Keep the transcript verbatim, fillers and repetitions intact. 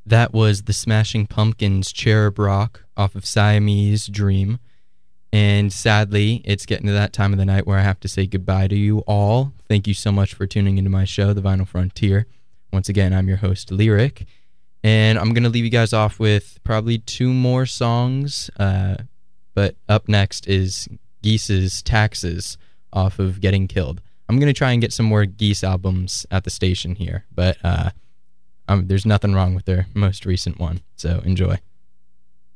That was the Smashing Pumpkins' Cherub Rock off of Siamese Dream. And sadly, it's getting to that time of the night where I have to say goodbye to you all. Thank you so much for tuning into my show, The Vinyl Frontier. Once again, I'm your host, Lyric. And I'm going to leave you guys off with probably two more songs. Uh, but up next is Geese's Taxes off of Getting Killed. I'm going to try and get some more Geese albums at the station here. But uh, um, there's nothing wrong with their most recent one. So enjoy.